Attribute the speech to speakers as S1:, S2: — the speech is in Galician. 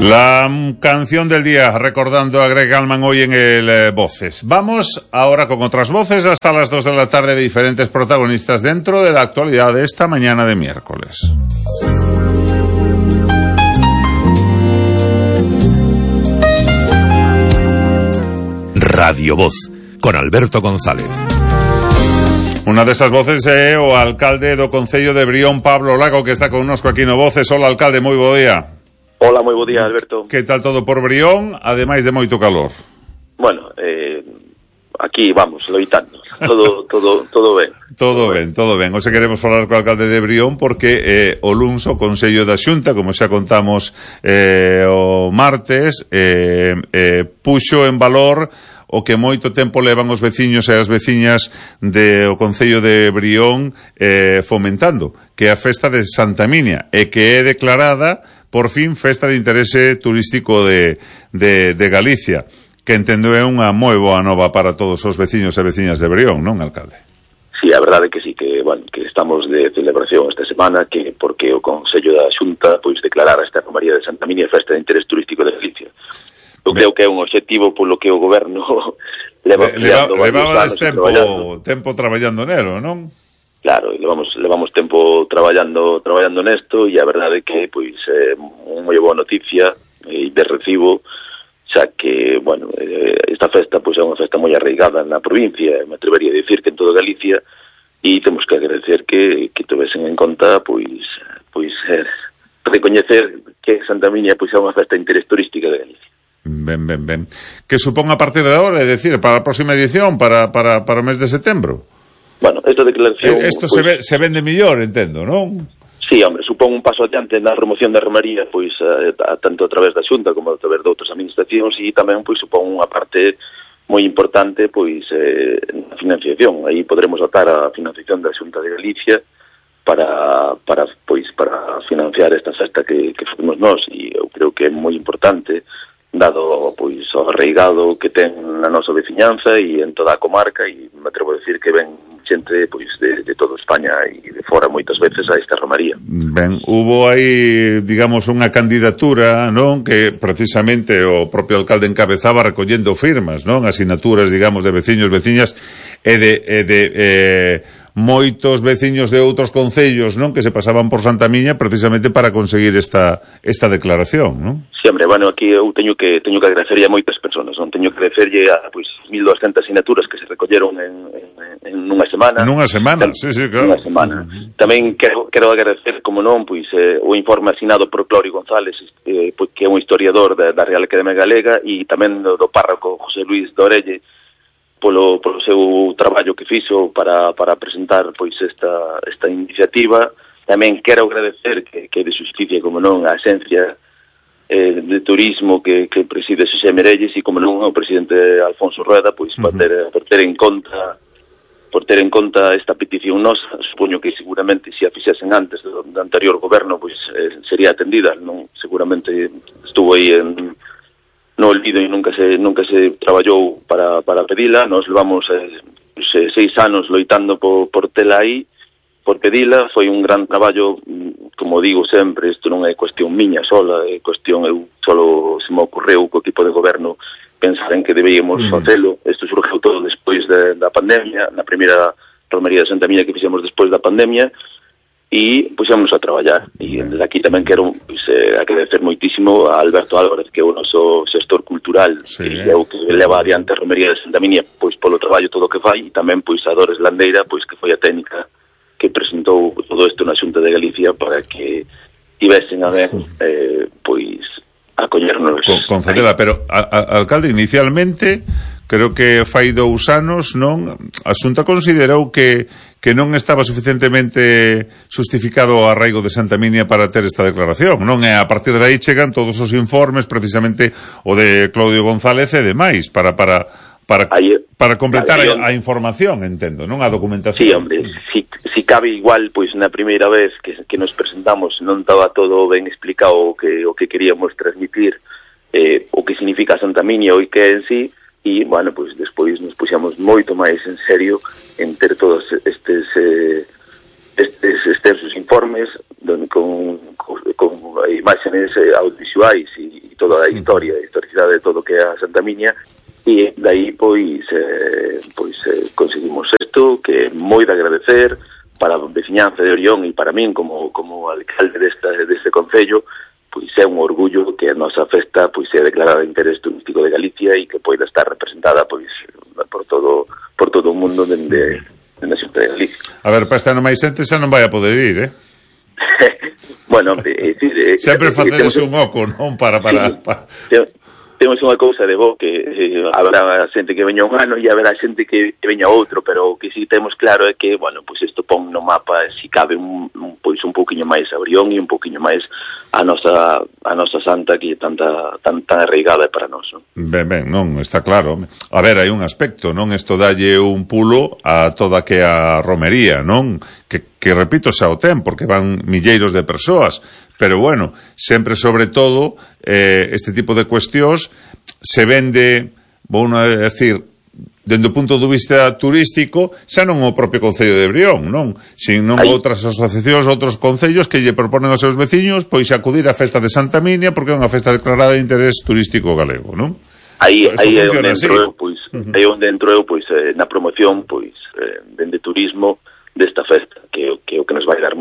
S1: La canción del día, recordando a Greg Allman hoy en el Voces. Vamos ahora con otras voces hasta las 2 de la tarde de diferentes protagonistas dentro de la actualidad de esta mañana de miércoles.
S2: Radio Voz, con Alberto González.
S1: Una de esas voces é o alcalde do Concello de Brión, Pablo Lago, que está connosco aquí no Voces. Hola, alcalde, moi bo día.
S3: Hola, moi bo día, Alberto.
S1: Que tal todo por Brión, ademais de moito calor?
S3: Bueno, aquí vamos, loitando. Todo ben.
S1: Todo ben. Hoxe queremos falar co alcalde de Brión porque o luns o Consello da Xunta, como xa contamos o martes, puxo en valor o que moito tempo levan os veciños e as veciñas do Concello de Brión fomentando, que é a festa de Santa Minia, e que é declarada por fin festa de interese turístico de Galicia, que entendo é unha moi boa nova para todos os veciños e veciñas de Brión, non, alcalde?
S3: Sí, a verdade que sí, que estamos de celebración esta semana, que porque o Consello da Xunta pois declarara esta romaría de Santa Minia festa de interese turístico de Galicia. Eu creo que é un obxectivo polo que o goberno
S1: levaba tempo traballando nelo, non?
S3: Claro, levamos tempo traballando nesto, e a verdade é que pois unha moi boa noticia e de recibo, xa que, bueno, esta festa pois é unha festa moi arraigada na provincia, me atrevería a dicir que en toda Galicia, e temos que agradecer que tovesen en conta pois recoñecer que Santa Minia pois é unha festa de interés turística de Galicia.
S1: Ben. Que supón a partir de agora, é dicir, para a próxima edición, para o mes de setembro?
S3: Bueno, esta declaración...
S1: Isto pois, se vende mellor, entendo, non?
S3: Sí, hombre, supón un paso adiante na remoción da romaría, pois, tanto a través da Xunta como a través de outras administracións, e tamén, pois, supón unha parte moi importante, pois, na financiación. Aí podremos atar a financiación da Xunta de Galicia para financiar esta festa que facemos nós, e eu creo que é moi importante, dado pois o arraigado que ten na nosa veciñanza e en toda a comarca, e me atrevo a decir que ven xente pois de toda España e de fora moitas veces a esta romaría.
S1: Ben, hubo aí, digamos, unha candidatura, non, que precisamente o propio alcalde encabezaba recollendo firmas, non, asinaturas, digamos, de veciños, veciñas e de moitos veciños de outros concellos, non, que se pasaban por Santa Miña precisamente para conseguir esta declaración, non?
S3: Sí, hombre, bueno, aquí eu teño que agradecerlle a moitas persoas, non teño que agradecerlle a pois 1.200 asignaturas que se recolleron en unha semana.
S1: Nunha semana, sí, claro.
S3: Nunha semana. Tamén quero agradecer, como non, pois o informe asinado por Clorio González, que é un historiador da Real Academia Galega, e tamén do párroco José Luis Dorelle, polo seu traballo que fixo para presentar pois esta iniciativa. Tamén quero agradecer que de xusticia, como non, a Axencia de Turismo que preside Xosé Merelles, e como non o presidente Alfonso Rueda, pois por ter en conta esta petición nosa. Supoño que seguramente se a fixesen antes do anterior goberno pois sería atendida, non? Seguramente estuvo aí no olvido e nunca se traballou para pedila. Nos levamos 6 anos loitando por tela aí, por pedila. Foi un gran traballo, como digo sempre, isto non é cuestión miña sola, é cuestión, eu solo se me ocorreu co equipo de goberno pensar en que debíamos facelo. Isto surgiu todo despois da pandemia, na primeira romería de Santa Miña que fixemos despois da pandemia, e puxemos a traballar. E desde aquí tamén quero agradecer moitísimo a Alberto Álvarez, que é o noso xestor cultural, sí, que é o que leva adiante a romería de Santa Miña, pois polo traballo todo o que fai, e tamén pois a Dores Landeira, pois que foi a técnica que presentou todo isto na Xunta de Galicia para que tivesen a ver pois acollernos.
S1: Concedela, pero alcalde, inicialmente creo que fai 2 anos, non, a Xunta considerou que non estaba suficientemente justificado o arraigo de Santa Minia para ter esta declaración, non? E a partir de aí chegan todos os informes, precisamente o de Claudio González e demais, para completar a información, entendo, non? A documentación.
S3: Sí, hombre, si cabe igual, pois na primeira vez que nos presentamos non estaba todo ben explicado o que queríamos transmitir, o que significa Santa Minia o que é en sí. E, bueno, pois despois nos puxamos moito máis en serio en ter todos estes extensos informes con imágenes audiovisuais e toda a historicidade de todo o que é a Santa Miña, e dai pois conseguimos isto, que é moi de agradecer para a veciñanza de Orión e para min como alcalde deste concello. Pois é un orgullo que a nosa festa pois é declarada de interés turístico de Galicia e que poida estar representada pois por todo o mundo dende a Xunta de Galicia.
S1: A ver, para este ano máis xente xa non vai a poder ir,
S3: Bueno,
S1: sempre facedes un oco, non? Para...
S3: Temos unha cousa de bo, que habrá xente que veña un ano e habrá xente que veña outro, pero o que si temos claro é que, bueno, pois isto pon no mapa, si cabe un pouquiño máis a Brión e un pouquiño máis a nosa santa, que é tan arraigada para nós, non?
S1: Ben, non, está claro. A ver, hai un aspecto, non? Isto dalle un pulo a toda que a romería, non? Que repito, xa o ten, porque van milleiros de persoas, pero bueno, sempre sobre todo este tipo de cuestións se vende, vou a decir, dende o punto de vista turístico, xa non o propio Concello de Brión, non? Sin non outras asociacións, outros concellos que lle proponen aos seus veciños pois acudir á festa de Santa Miña, porque é unha festa declarada de interés turístico galego, non?
S3: Aí é onde entro eu, pois, na promoción, pois, dende turismo desta festa, que é o que nos vai dar